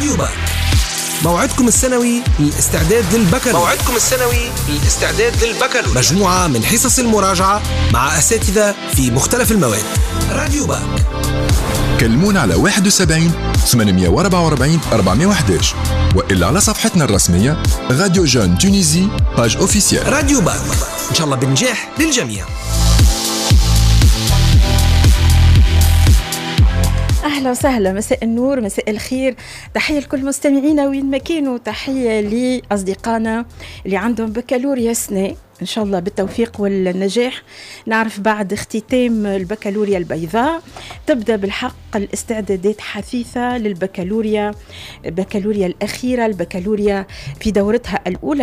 راديو باك، موعدكم السنوي للاستعداد للبكالوريا. مجموعة من حصص المراجعة مع أساتذة في مختلف المواد. راديو باك، كلمونا على 71 844 411 وإلا على صفحتنا الرسمية راديو جون تونيزي باج اوفيسيال. راديو باك، إن شاء الله بنجاح للجميع. أهلا وسهلا، مساء النور، مساء الخير، تحية لكل مستمعينا وين ما كانوا، تحية لأصدقائنا اللي عندهم بكالوريا سنة إن شاء الله بالتوفيق والنجاح. نعرف بعد اختتام البكالوريا البيضاء تبدأ بالحق الاستعدادات حثيثة للبكالوريا، البكالوريا الأخيرة، البكالوريا في دورتها الأولى،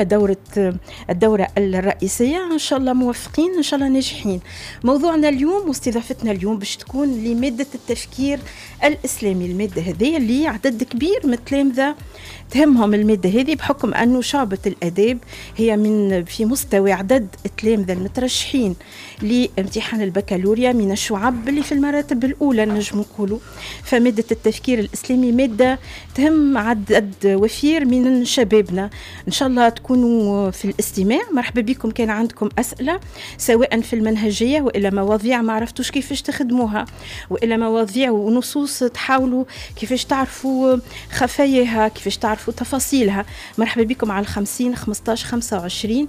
الدورة الرئيسية. إن شاء الله موفقين، إن شاء الله ناجحين. موضوعنا اليوم واستضافتنا اليوم باش تكون لمادة التفكير الإسلامي. المادة هذه اللي عدد كبير من التلامذة تهمهم المادة هذه، بحكم أنه شعبة الآداب هي من في مستوى عدد التلامذة المترشحين لامتحان البكالوريا من الشعب اللي في المراتب الأولى نجم نقولوا. فمادة التفكير الإسلامي مادة تهم عدد وفير من شبابنا. إن شاء الله تكونوا في الاستماع. مرحبا بكم. كان عندكم أسئلة سواء في المنهجية وإلا مواضيع ما عرفتوش كيفاش تخدموها، وإلا مواضيع ونصوص تحاولوا كيفاش تعرفوا خفاياها، كيفاش تعرفوا تفاصيلها، مرحبا بكم على 50 15 25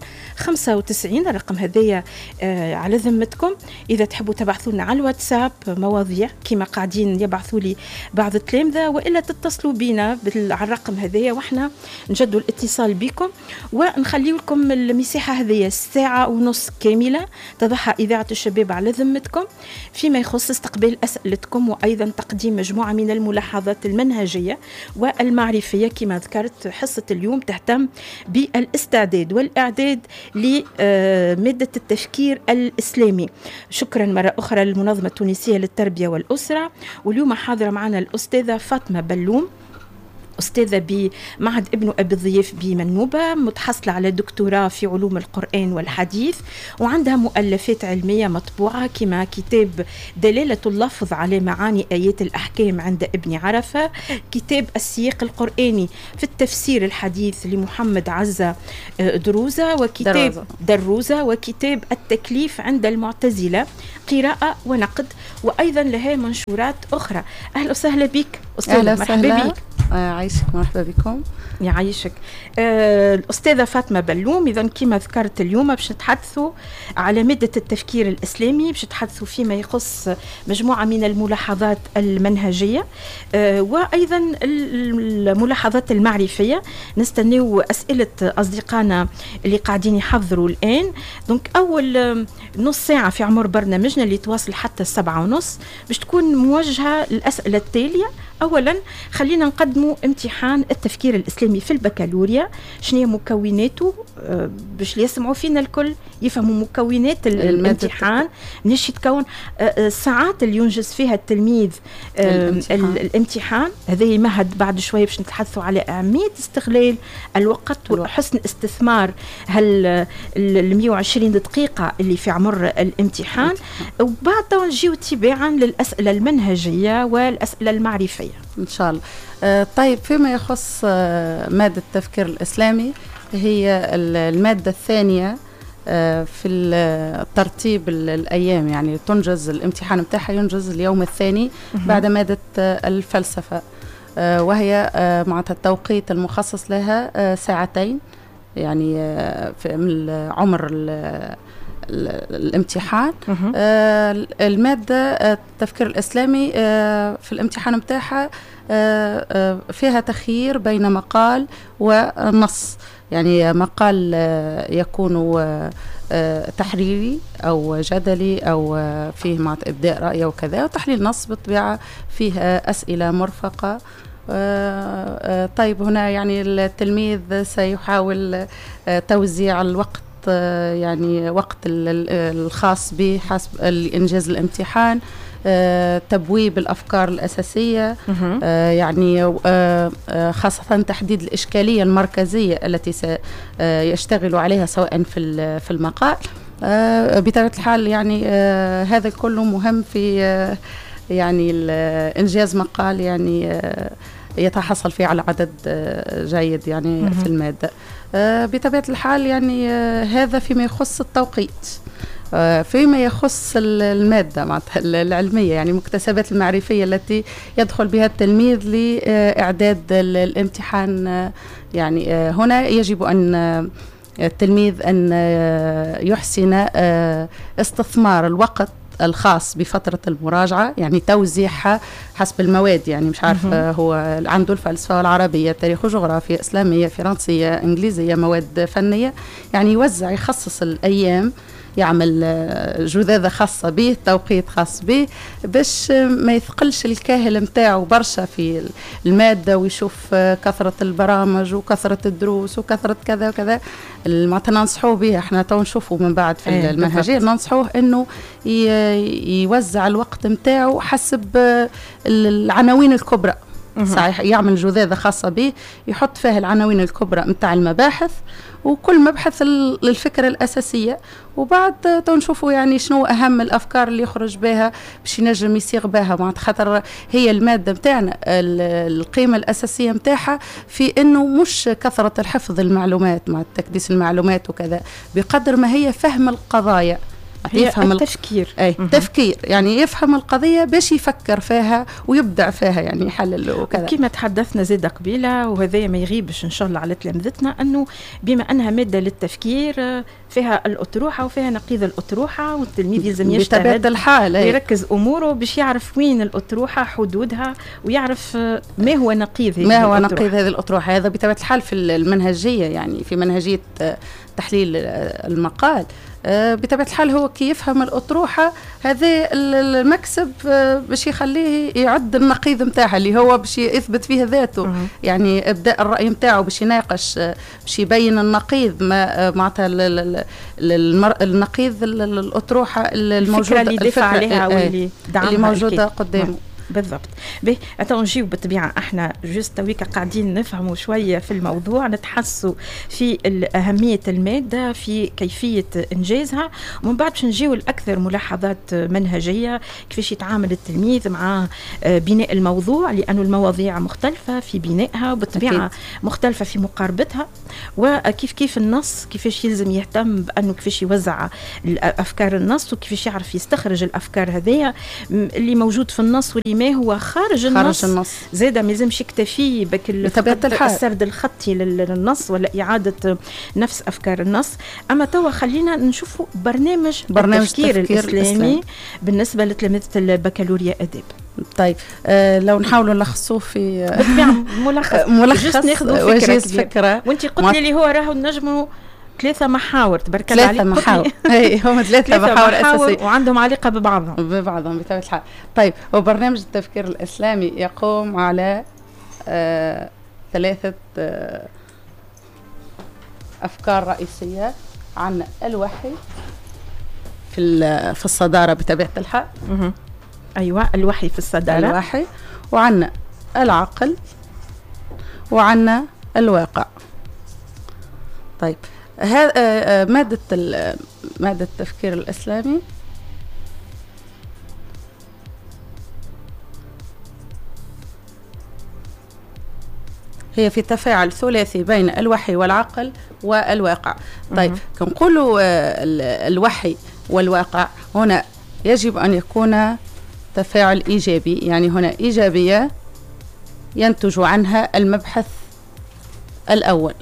95. الرقم هذايا على ذمتكم. إذا تحبوا تبعثوا لنا على الواتساب مواضيع كما قاعدين يبعثوا لي بعض التلامذة، وإلا تتصلوا بنا على الرقم هذايا وإحنا نجدوا الاتصال بكم ونخلي لكم المساحة هذيا ساعة ونص كاملة تضعها إذاعة الشباب على ذمتكم فيما يخص استقبال أسئلتكم، وأيضا تقديم مجموعة من الملاحظات المنهجية والمعرفية. كما ذكرت حصة اليوم تهتم بالاستعداد والإعداد لمادة التفكير الإسلامي. شكرا مرة أخرى للمنظمة التونسية للتربية والأسرة. واليوم حاضرة معنا الأستاذة فاطمة بلوم، أستاذة بمعهد ابن أبي الضياف بمنوبة، متحصلة على دكتوراه في علوم القرآن والحديث، وعندها مؤلفات علمية مطبوعة كما كتاب دلالة اللفظ على معاني آيات الأحكام عند ابن عرفة، كتاب السياق القرآني في التفسير الحديث لمحمد عزة دروزة، وكتاب التكليف عند المعتزلة قراءة ونقد، وأيضا لها منشورات أخرى. أهلا وسهلا بك أستاذة. مرحبا بك. عايشك، مرحبا بكم. يعيشك. الأستاذة فاطمة بلوم. إذن كما ذكرت اليوم باش نتحدثوا على مادة التفكير الإسلامي، باش نتحدثوا فيما يخص مجموعة من الملاحظات المنهجية وأيضا الملاحظات المعرفية. نستناو أسئلة أصدقائنا اللي قاعدين يحضروا الآن. دونك أول نص ساعة في عمر برنامجنا اللي تواصل حتى 7:30 باش تكون موجهة للأسئلة التالية. أولا خلينا نقدموا امتحان التفكير الإسلامي في البكالوريا، شنو مكوناته باش اللي يسمعوا فينا الكل يفهموا مكونات الامتحان، نيش يتكون، الساعات اللي ينجز فيها التلميذ الامتحان. هذا يمهد بعد شوية باش نتحدثوا على أهمية استغلال الوقت وحسن استثمار ال 120 دقيقة اللي في عمر الامتحان، وبعد نجيو تباعا للأسئلة المنهجية والأسئلة المعرفية إن شاء الله. طيب، فيما يخص مادة التفكير الإسلامي، هي المادة الثانية في الترتيب الأيام، يعني تنجز الامتحان متاعها ينجز اليوم الثاني بعد مادة الفلسفة، وهي مع التوقيت المخصص لها 2 ساعة يعني من عمر الامتحان. المادة التفكير الإسلامي في الامتحان متاعها فيها تخيير بين مقال ونص، يعني مقال يكون تحريري أو جدلي أو فيه مع إبداء رأي وكذا، وتحليل نص بالطبيعة فيها أسئلة مرفقة. طيب، هنا يعني التلميذ سيحاول توزيع الوقت، يعني وقت الخاص به حسب إنجاز الامتحان، تبويب الأفكار الأساسية، يعني خاصة تحديد الإشكالية المركزية التي سيشتغل عليها سواء في المقال. بطبيعة الحال يعني هذا كله مهم في يعني إنجاز مقال يعني يتحصل فيه على عدد جيد يعني في المادة. بطبيعة الحال يعني هذا فيما يخص التوقيت. فيما يخص المادة العلمية يعني المكتسبات المعرفية التي يدخل بها التلميذ لإعداد الامتحان، يعني هنا يجب أن التلميذ أن يحسن استثمار الوقت الخاص بفترة المراجعة، يعني توزيعها حسب المواد، يعني مش عارفة هو عنده الفلسفة والعربية، تاريخ وجغرافيا، إسلامية، فرنسية، إنجليزية، مواد فنية، يعني يوزع يخصص الأيام، يعمل جذاذة خاصة به، توقيت خاص به، باش ما يثقلش الكاهل متاعه برشا في المادة ويشوف كثرة البرامج وكثرة الدروس وكثرة كذا وكذا. معناتها ننصحوه به، احنا تو نشوفوا من بعد في المنهجية، ننصحوه انه يوزع الوقت متاعه حسب العناوين الكبرى. صحيح، يعمل جذاذة خاصة به، يحط فيها العناوين الكبرى متاع المباحث، وكل مبحث الفكرة الأساسية، وبعد تنشوفوا يعني شنو أهم الأفكار اللي يخرج بها باش ينجم يصيغ بها. مع خاطر هي المادة متاعنا القيمة الأساسية متاعها في إنه مش كثرة الحفظ المعلومات مع تكديس المعلومات وكذا، بقدر ما هي فهم القضايا، يفهم التفكير. تفكير، يعني يفهم القضية باش يفكر فيها ويبدع فيها، يعني يحلل وكذا. كما تحدثنا زيادة قبيلة، وهذا ما يغيبش إن شاء الله على تلامذتنا، أنه بما أنها مادة للتفكير فيها الأطروحة وفيها نقيض الأطروحة، والتلميذ يلزم يجتهد الحال يركز أموره باش يعرف وين الأطروحة، حدودها، ويعرف ما هو نقيض هذه الأطروحة. هذا بطبيعة الحال في المنهجية، يعني في منهجية تحليل المقال بطبيعة الحال هو كي يفهم الأطروحة هذا المكسب باش يخليه يعد النقيض متاعها اللي هو باش يثبت فيه ذاته. يعني إبداء الرأي متاعه باش يناقش، باش يبين النقيض معناتها النقيض الأطروحة الموجودة، اللي دفع عليها واللي دعمها اللي موجودة قدامه. بالضبط. به أتو نجيو بالطبيعة احنا جست تويكا قاعدين نفهموا شوية في الموضوع، نتحسوا في أهمية المادة، في كيفية إنجازها، ومن بعد باش نجيو الأكثر ملاحظات منهجية كيفاش يتعامل التلميذ مع بناء الموضوع، لأنه المواضيع مختلفة في بنائها، وبالطبيعة مختلفة في مقاربتها، وكيف النص كيفاش يلزم يهتم بأنه كيفاش يوزع أفكار النص، وكيفاش يعرف يستخرج الأفكار هذية اللي موجود في النص واللي ما هو خارج النص. زاده ما لازمش يكتفي بك السرد الخطي للنص ولا إعادة نفس أفكار النص. أما توا خلينا نشوفوا برنامج التفكير الإسلامي بالنسبة لتلامذة البكالوريا آداب. طيب لو نحاولوا نلخصوه في ملخص ناخذوا فكرة وانت قلت لي هو راهو نجموا 3 محاور، تبارك الله عليك. 3 محاور هم 3 محاور أساسية وعندهم علاقة ببعضهم بطبيعة الحال. طيب وبرنامج التفكير الإسلامي يقوم على 3 أفكار رئيسية. عندنا الوحي في الصدارة بطبيعة الحال. أيوة، الوحي في الصدارة، الوحي، وعندنا العقل، وعندنا الواقع. طيب مادة التفكير الإسلامي هي في تفاعل ثلاثي بين الوحي والعقل والواقع. طيب كنقولوا الوحي والواقع هنا يجب أن يكون تفاعل إيجابي، يعني هنا إيجابية ينتج عنها المبحث الأول.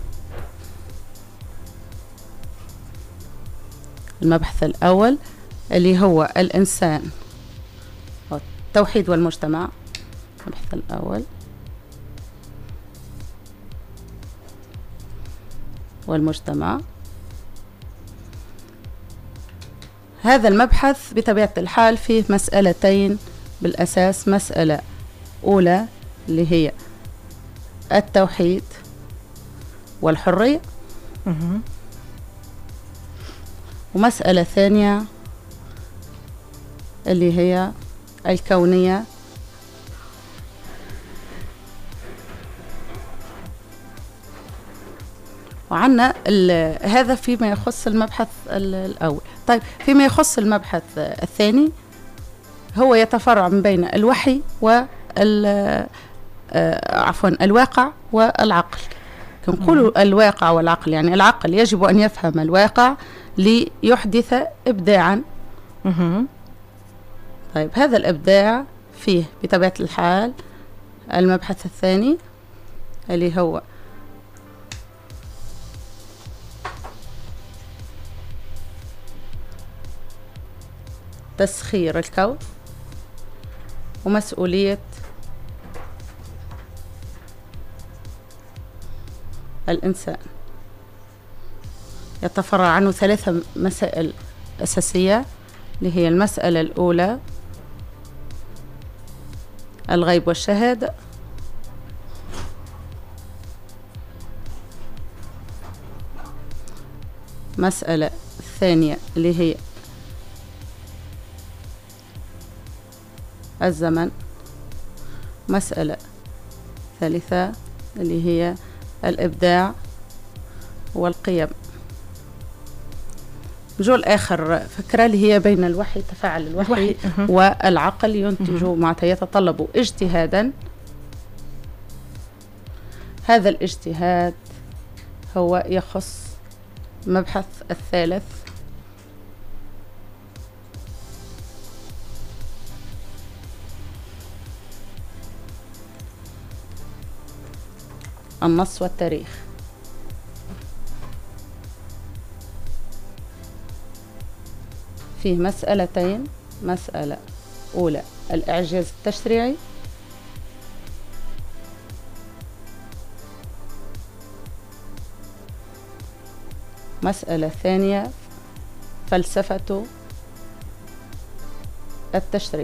المبحث الأول اللي هو الإنسان والتوحيد والمجتمع. المبحث الأول والمجتمع. هذا المبحث بطبيعة الحال فيه مسألتين بالأساس. مسألة أولى اللي هي التوحيد والحرية، ومسألة ثانية اللي هي الكونية وعنا هذا فيما يخص المبحث الأول. طيب فيما يخص المبحث الثاني هو يتفرع من بين الوحي الواقع والعقل. كنقولوا الواقع والعقل، يعني العقل يجب أن يفهم الواقع ليحدث إبداعا. طيب هذا الإبداع فيه بطبيعة الحال المبحث الثاني اللي هو تسخير الكون ومسؤولية الإنسان. يتفرع عنه 3 مسائل أساسية، اللي هي المسألة الأولى الغيب والشهادة، مسألة الثانية اللي هي الزمن، مسألة ثالثة اللي هي الإبداع والقيم. جو الآخر فكرة اللي هي بين الوحي، تفاعل الوحي والعقل ينتج معناتها يتطلب اجتهادا. هذا الاجتهاد هو يخص مبحث الثالث النص والتاريخ. فيه مسألتين، مسألة أولى الإعجاز التشريعي، مسألة ثانية فلسفة التشريع.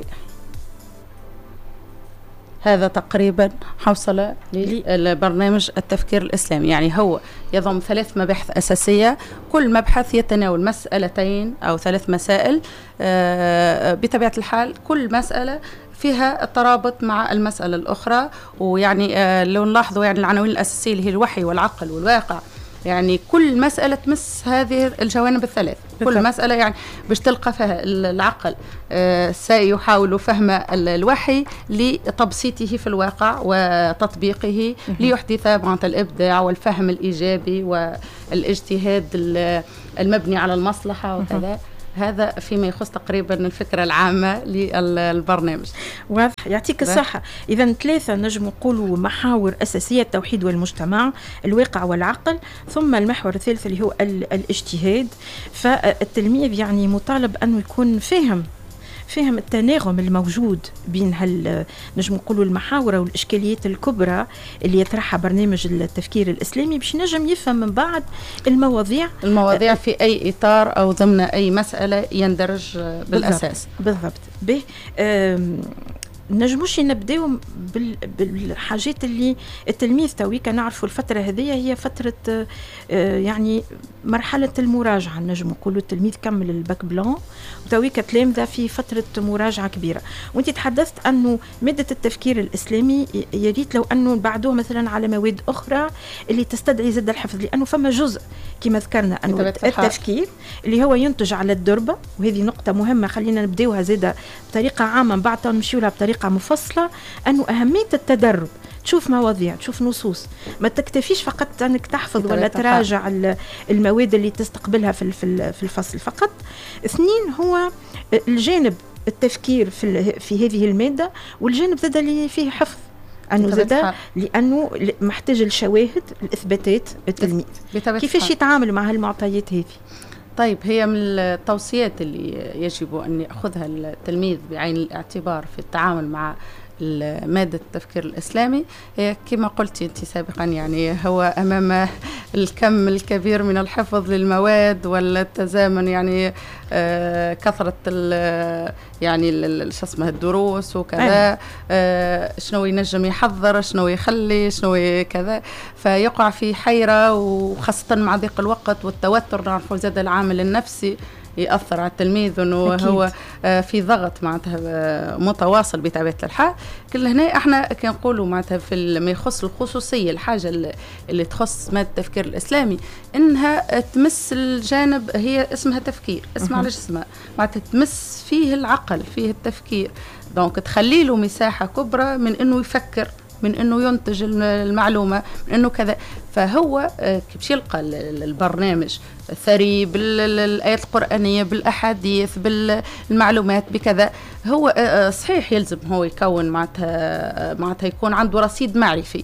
هذا تقريبا حوصل للبرنامج التفكير الإسلامي، يعني هو يضم 3 مباحث أساسية، كل مبحث يتناول مسألتين أو 3 مسائل. بطبيعة الحال كل مسألة فيها الترابط مع المسألة الأخرى، ويعني لو نلاحظوا يعني العناوين الأساسية اللي هي الوحي والعقل والواقع، يعني كل مسألة تمس هذه الجوانب الثلاث. كل مسألة يعني باش تلقى فيها العقل سيحاول فهم الوحي لتبسيطه في الواقع وتطبيقه ليحدث معناتها الإبداع والفهم الإيجابي والاجتهاد المبني على المصلحة وكذا. هذا فيما يخص تقريبا الفكرة العامة للبرنامج. واضح، يعطيك الصحة. إذا 3 نجم نقولوا محاور أساسية: التوحيد والمجتمع، الواقع والعقل، ثم المحور الثالث اللي هو الاجتهاد. فالتلميذ يعني مطالب أنه يكون فاهم التناغم الموجود بين نجم نقولوا المحاور والإشكاليات الكبرى اللي يطرحها برنامج التفكير الإسلامي، باش نجم يفهم من بعد المواضيع في أي إطار أو ضمن أي مسألة يندرج بالأساس. بالضبط. به نجموش نبداو بالحاجات اللي التلميذ تويك نعرفوا الفترة هذه هي فترة يعني مرحلة المراجعة. نجم نقولوا التلميذ كمل الباك بلان وتويك تلامذة في فترة مراجعة كبيرة. وانت تحدثت أنه مادة التفكير الإسلامي يريد لو أنه بعدوه مثلا على مواد أخرى اللي تستدعي زد الحفظ، لأنه فما جزء كما ذكرنا أنه التفكير اللي هو ينتج على الدربة، وهذه نقطة مهمة خلينا نبداوها زادة بطريقة عامة بعد نمشيو لها بطريقة مفصلة. أنه أهمية التدرب، تشوف مواضيع، تشوف نصوص، ما تكتفيش فقط أنك تحفظ ولا تراجع المواد اللي تستقبلها في الفصل فقط. 2 هو الجانب التفكير في هذه المادة، والجانب زاد اللي فيه حفظ، أنه زاد لأنه محتاج الشواهد الإثباتات التلميذ كيفاش يتعامل مع هالمعطيات هذه. طيب هي من التوصيات اللي يجب أن يأخذها التلميذ بعين الاعتبار في التعامل مع مادة التفكير الإسلامي، كما قلت أنت سابقا، يعني هو أمام الكم الكبير من الحفظ للمواد والتزامن، يعني كثرة يعني شو اسمه الدروس وكذا، شنو ينجم يحضر، شنو يخلي، شنو كذا، فيقع في حيرة، وخاصة مع ضيق الوقت والتوتر. نعرفوا زاد العامل النفسي يأثر على التلميذ، وأنه أكيد. هو في ضغط معناتها متواصل بطبيعة الحال. كل هنا احنا كنقولوا معناتها في ما يخص الخصوصية، الحاجة اللي تخص مادة التفكير الإسلامي إنها تمس الجانب، هي اسمها تفكير، اسمها علاش اسمها معناتها تمس فيه العقل، فيه التفكير، دونك تخلي له مساحة كبرى من إنه يفكر، من انه ينتج المعلومه، من انه كذا. فهو باش يلقى البرنامج ثري بالايات القرانيه، بالاحاديث، بالمعلومات، بكذا. هو صحيح يلزم هو يكون معناتها يكون عنده رصيد معرفي،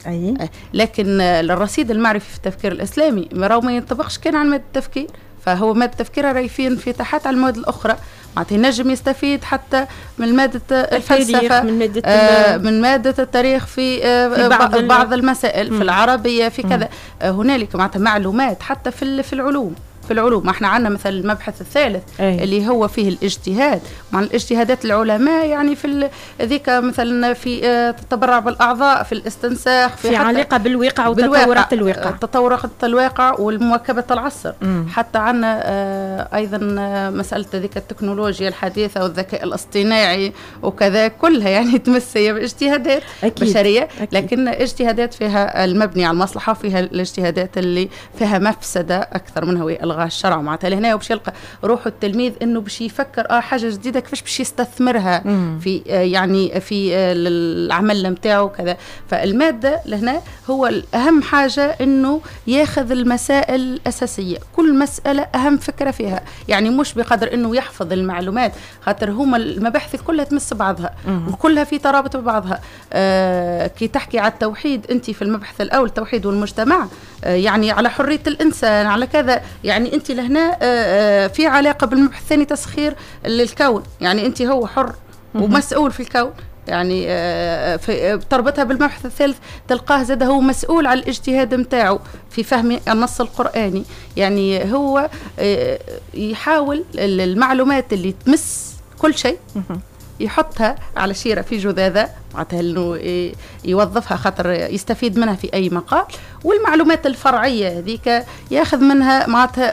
لكن الرصيد المعرفي في التفكير الاسلامي راهو ما ينطبقش كان على ماده التفكير. فهو ماده التفكير راهي فيه انفتاحات على المواد الاخرى، معناتها ينجم يستفيد حتى من مادة الفلسفة، من مادة التاريخ في بعض المسائل، في العربية، في كذا. هنالك معناتها معلومات حتى في العلوم. ما احنا عندنا مثلا المبحث الثالث اللي هو فيه الاجتهاد، مع الاجتهادات العلماء يعني في ذيك مثلا في التبرع بالاعضاء، في الاستنساخ، في علاقه بالواقع وتطورات الواقع والمواكبه العصر. حتى عندنا ايضا مساله ذيك التكنولوجيا الحديثه والذكاء الاصطناعي وكذا، كلها يعني تمس هي باجتهادات بشريه، لكن اجتهادات فيها المبني على المصلحه، وفيها الاجتهادات اللي فيها مفسده اكثر منها ويلغى الشرع. معناتها لهنا وباش يلقى روحه التلميذ انه باش يفكر حاجه جديده كيفاش باش يستثمرها في يعني في العمل نتاعو كذا. فالماده لهنا هو اهم حاجه انه ياخذ المسائل الاساسيه، كل مساله اهم فكره فيها، يعني مش بقدر انه يحفظ المعلومات، خاطر هما المباحث كلها تمس بعضها وكلها في ترابط ببعضها. كي تحكي على التوحيد انت في المبحث الاول التوحيد والمجتمع، يعني على حريه الانسان، على كذا، يعني انت لهنا في علاقه بالمبحث الثاني تسخير للكون، يعني انت هو حر ومسؤول في الكون، يعني تربطها بالمبحث الثالث تلقاه زاد هو مسؤول على الاجتهاد متاعه في فهم النص القرآني. يعني هو يحاول المعلومات اللي تمس كل شيء يحطها على شيرة في جذاذة، معناتها انه يوظفها خاطر يستفيد منها في اي مقال، والمعلومات الفرعيه هذيك ياخذ منها معناتها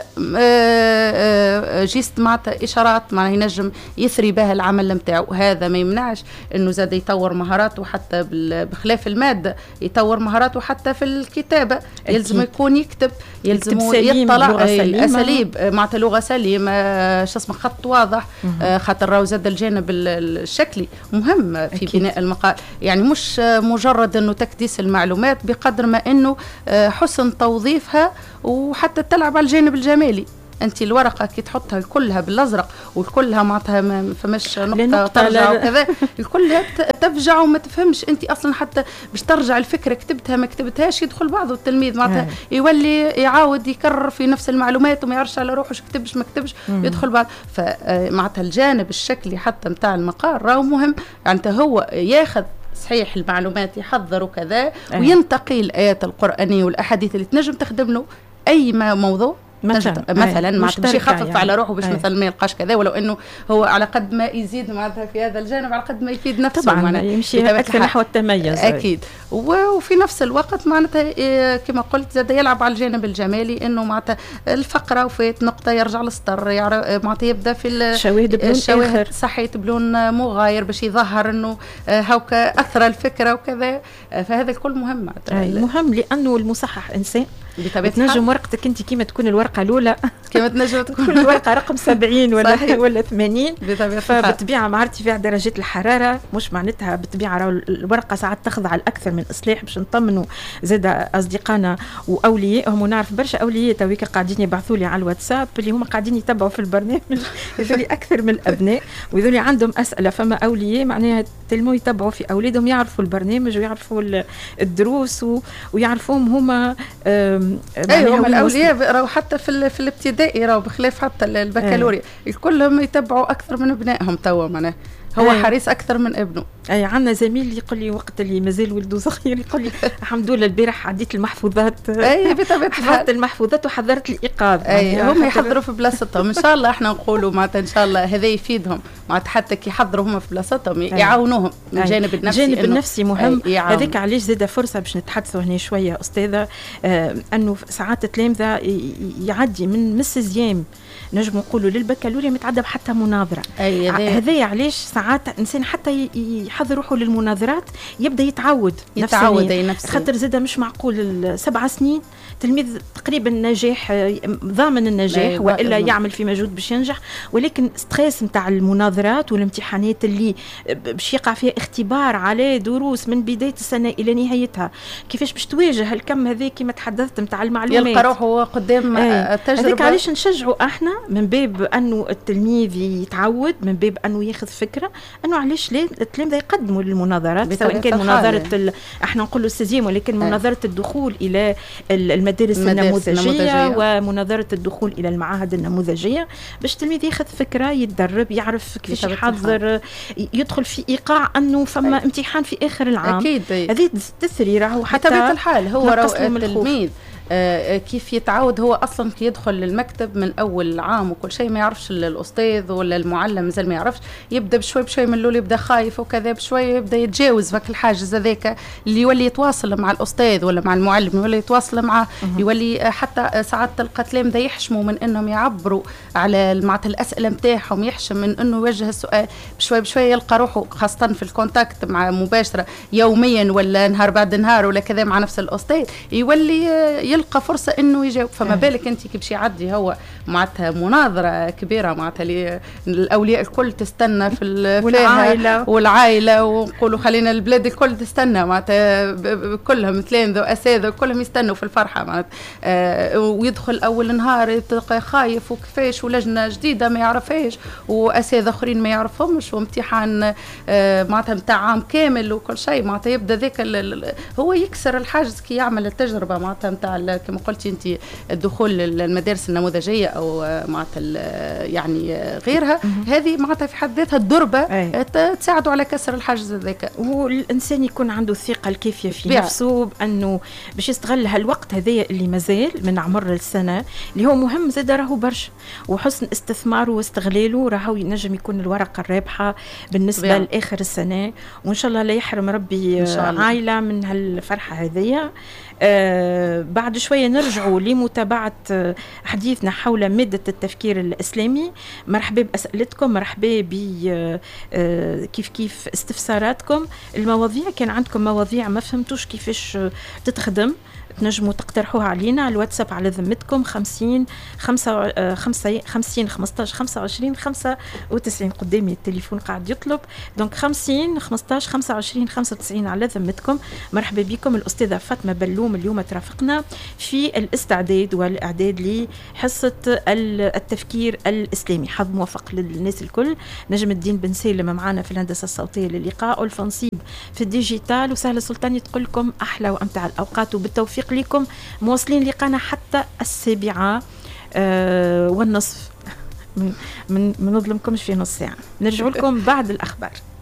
جيست معناتها اشارات، معناها ينجم يثري بها العمل نتاعو. هذا ما يمنعش انه زاد يطور مهاراته حتى بخلاف الماده، يطور مهاراته حتى في الكتابه. يلزم يكون يكتب، يلزم يطلع اساليب معناتها لغه سليمه، شو اسمه خط واضح، خاطر راهو زاد الجانب الشكلي مهم في بناء المقال. يعني مش مجرد انه تكديس المعلومات بقدر ما انه حسن توظيفها، وحتى تلعب على الجانب الجمالي. انت الورقه كي تحطها كلها بالازرق وكلها معناتها ما فماش نقطه ترجع وكذا، الكلها تفجع وما تفهمش انت اصلا، حتى باش ترجع الفكره كتبتها ما كتبتهاش يدخل بعضه التلميذ معناتها يولي يعاود يكرر في نفس المعلومات وما يعرفش على روحه كتبش ما كتبش، يدخل بعض. فمعناتها الجانب الشكلي حتى متاع المقال راهو مهم. يعني هو ياخذ صحيح المعلومات يحضر وكذا، وينتقي الآيات القرآنية والأحاديث اللي تنجم تخدم له أي مثلا باش يخفف يعني على روحه، باش مثلا ما يلقاش كذا، ولو انه هو على قد ما يزيد معناتها في هذا الجانب على قد ما يفيد نفسه، طبعا يمشي اكثر نحو التميز اكيد. وفي نفس الوقت معناتها كما قلت زاد يلعب على الجانب الجمالي، انه معناتها الفقره وفات نقطه يرجع للسطر، معناتها يبدا في الشواهد صحيت بلون مغاير باش يظهر انه هاكا اثر الفكره وكذا. فهذا الكل مهم مهم، لانه المصحح انسان تنجم ورقتك انت كيما تكون الورقه الاولى كيما تنجم تكون الورقه رقم 70 ولا 80 فبالطبيعه مع ارتفاع درجات الحراره، مش معناتها بالطبيعه الورقه ساعات تخضع لاكثر من اصلاح باش نطمنوا زاد اصدقائنا واوليائهم. ونعرف برشا اولياء تويك قاعدين يبعثوا لي على الواتساب اللي هما قاعدين يتبعوا في البرنامج يقولوا اكثر من الابناء، ويقولوا عندهم اسئله. فما اولياء معناها تلموا يتبعوا في اولادهم، يعرفوا البرنامج ويعرفوا الدروس ويعرفوهم هما ايوه هم الاولياء راهو حتى في الابتدائي راهو بخلاف حتى البكالوريا الكلهم يتبعوا اكثر من ابنائهم توا، معناه هو حريص اكثر من ابنه. اي عندنا زميل يقول لي وقت اللي مازال ولده صغير يقول لي الحمد لله البارح عديت المحفوظات. اي بطبيعه حفظت المحفوظات وحضرت الايقاظ. اي هم يحضروا في بلاصتهم ان شاء الله. احنا نقولوا معناتها ان شاء الله هذا يفيدهم معناتها حتى كي يحضروا هم في بلاصتهم يعاونوهم من الجانب النفسي. الجانب النفسي مهم. هذاك علاش زاد فرصه باش نتحدثوا هنا شويه استاذه انه ساعات التلامذه يعدي من السيزيام نجم نقولوا للبكالوريا متعدى حتى مناظره. هذا علاش ساعات الانسان حتى يحضر روحه للمناظرات يبدا يتعود نفسيا، خاطر زاد مش معقول 7 سنين تلميذ تقريبا نجاح ضامن النجاح والا يعمل في مجهود باش ينجح، ولكن ستريس نتاع المناظرات والامتحانات اللي باش يقع فيها اختبار على دروس من بدايه السنه الى نهايتها، كيفاش باش تواجه الكم هذا كما تحدثت نتاع المعلومات، يلقى روحه قدام التجربه. هذيك علاش نشجعوا احنا من باب انه التلميذ يتعود، من باب انه ياخذ فكره انه علاش لا التلامذه يقدموا للمناظرات، سواء كان مناظره احنا نقولوا السيزيام، ولكن مناظره الدخول الى المدارس النموذجيه ومناظره الدخول الى المعاهد النموذجيه، باش التلميذ ياخذ فكره، يتدرب، يعرف كيفاش يحضر، يدخل في ايقاع انه فما امتحان في اخر العام. اكيد هذه تثري راهو حتى بطبيعه الحال هو التلميذ كيف يتعود هو اصلا كي يدخل للمكتب من اول عام وكل شيء ما يعرفش الاستاذ ولا المعلم مازال ما يعرفش، يبدا بشوي بشوي من الاول يبدا خايف وكذا، بشوي يبدا يتجاوز فك الحاجز هذاك اللي يولي يتواصل مع الاستاذ ولا مع المعلم، يولي يتواصل معه، يولي حتى ساعات تلقى تلامذه يحشموا من انهم يعبروا على معناتها الاسئله نتاعهم، يحشم من انه يوجه السؤال، بشوي بشوي يلقى روحه خاصه في الكونتاكت مع مباشره يوميا ولا نهار بعد نهار ولا كذا مع نفس الاستاذ، يولي يلقى فرصة انه يجاوب. فما بالك انت كي باش يعدي هو معناتها مناظرة كبيرة معناتها الاولياء الكل تستنى في والعائلة ونقولوا خلينا البلاد الكل تستنى معناتها كلهم تلامذة واساتذة كلهم يستنوا في الفرحة معناتها ويدخل اول نهار يتلقى خايف وكيفاش ولجنة جديدة ما يعرفهاش واساتذة اخرين ما يعرفهمش وامتحان معناتها نتاع عام كامل وكل شيء معناتها يبدا ذاك هو يكسر الحاجز كي يعمل التجربة معناتها نتاع كما قلتي انت الدخول للمدارس النموذجيه او معناتها يعني غيرها، هذه معناتها في حد ذاتها الدربه تساعده على كسر الحاجز هذاك، والانسان يكون عنده الثقه الكافيه في نفسه بانه باش يستغل هالوقت هذايا اللي مازال من عمر السنه اللي هو مهم زاد راهو برشا، وحسن استثماره واستغلاله راهو ينجم يكون الورقه الرابحه بالنسبه لاخر السنه، وان شاء الله لا يحرم ربي عائله من هالفرحه هذيا. بعد شوية نرجعوا لمتابعة حديثنا حول مادة التفكير الإسلامي. مرحبا بأسئلتكم، مرحبا كيف استفساراتكم. المواضيع كان عندكم مواضيع ما فهمتوش كيفاش تتخدم تنجموا تقترحوها علينا على الواتساب على ذمتكم 50 15 25 95 قدامي التليفون قاعد يطلب، دونك 50 15 25 95 على ذمتكم. مرحبا بكم. الأستاذة فاطمة بلوم اليوم ترافقنا في الاستعداد والإعداد لحصة التفكير الإسلامي. حظ موفق للناس الكل. نجم الدين بن سالم معنا في الهندسة الصوتية للقاء، والفنصيب في الديجيتال، وسهلة سلطاني تقول لكم أحلى وأمتع الأوقات وبالتوفيق لكم. مواصلين لقانا حتى 7:30 من نظلمكمش في نص ساعة. نرجع لكم بعد الأخبار.